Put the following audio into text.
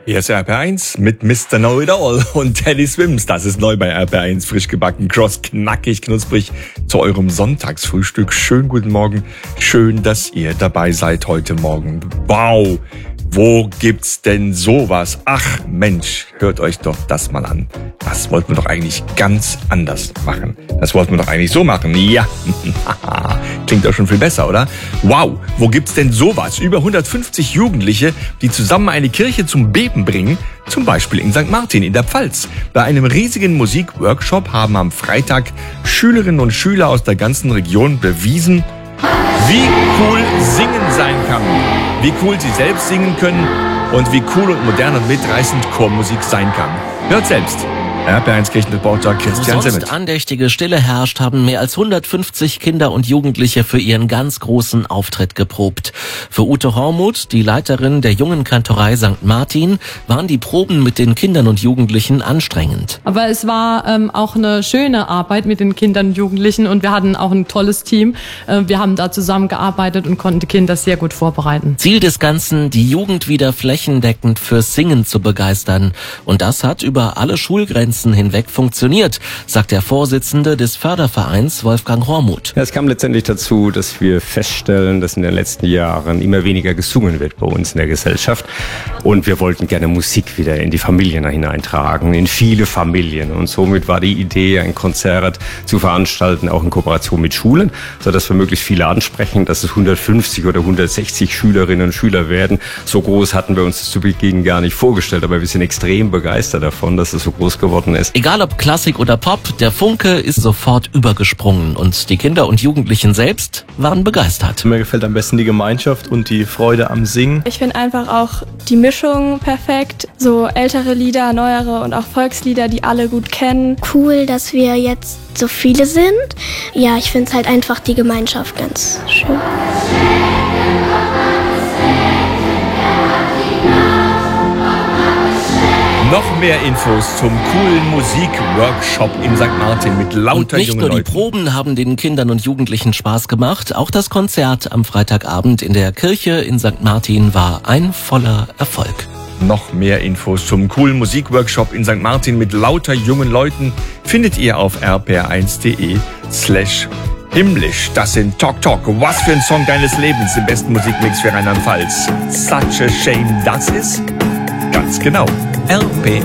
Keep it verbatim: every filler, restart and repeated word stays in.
Hier ist R P R eins mit Mister Know-It-All und Teddy Swims. Das ist neu bei R P R eins, frisch gebacken, cross, knackig, knusprig zu eurem Sonntagsfrühstück. Schönen guten Morgen, schön, dass ihr dabei seid heute Morgen. Wow, wo gibt's denn sowas? Ach Mensch, hört euch doch das mal an. Das wollten wir doch eigentlich ganz anders machen. Das wollten wir doch eigentlich so machen. Ja, klingt doch schon viel besser, oder? Wow, wo gibt's denn sowas? Über hundertfünfzig Jugendliche, die zusammen eine Kirche zum Beben bringen, zum Beispiel in Sankt Martin in der Pfalz. Bei einem riesigen Musikworkshop haben am Freitag Schülerinnen und Schüler aus der ganzen Region bewiesen, wie cool Singen sein kann, wie cool sie selbst singen können und wie cool und modern und mitreißend Chormusik sein kann. Hört selbst. R P R eins Kirchenreporter Christian Wo sonst Semmet. andächtige Stille herrscht, haben mehr als hundertfünfzig Kinder und Jugendliche für ihren ganz großen Auftritt geprobt. Für Ute Hormuth, die Leiterin der jungen Kantorei Sankt Martin, waren die Proben mit den Kindern und Jugendlichen anstrengend. Aber es war ähm, auch eine schöne Arbeit mit den Kindern und Jugendlichen und wir hatten auch ein tolles Team. Äh, wir haben da zusammengearbeitet und konnten die Kinder sehr gut vorbereiten. Ziel des Ganzen, die Jugend wieder flächendeckend fürs Singen zu begeistern. Und das hat über alle Schulgrenzen hinweg funktioniert, sagt der Vorsitzende des Fördervereins Wolfgang Hormuth. Ja, es kam letztendlich dazu, dass wir feststellen, dass in den letzten Jahren immer weniger gesungen wird bei uns in der Gesellschaft. Und wir wollten gerne Musik wieder in die Familien hineintragen, in viele Familien. Und somit war die Idee, ein Konzert zu veranstalten, auch in Kooperation mit Schulen, sodass wir möglichst viele ansprechen, dass es hundertfünfzig oder hundertsechzig Schülerinnen und Schüler werden. So groß hatten wir uns das zu Beginn gar nicht vorgestellt, aber wir sind extrem begeistert davon, dass es so groß geworden ist. Egal ob Klassik oder Pop, der Funke ist sofort übergesprungen und die Kinder und Jugendlichen selbst waren begeistert. Mir gefällt am besten die Gemeinschaft und die Freude am Singen. Ich finde einfach auch die Mischung perfekt. So ältere Lieder, neuere und auch Volkslieder, die alle gut kennen. Cool, dass wir jetzt so viele sind. Ja, ich finde es halt einfach die Gemeinschaft ganz schön. Noch mehr Infos zum coolen Musikworkshop in Sankt Martin mit lauter Und nicht jungen nur die Leuten. Proben haben den Kindern und Jugendlichen Spaß gemacht, auch das Konzert am Freitagabend in der Kirche in Sankt Martin war ein voller Erfolg. Noch mehr Infos zum coolen Musikworkshop in Sankt Martin mit lauter jungen Leuten findet ihr auf r p r eins punkt d e slash himmlisch. Das sind Talk Talk. Was für ein Song deines Lebens im besten Musikmix für Rheinland-Pfalz. Such a shame, das ist ganz genau R P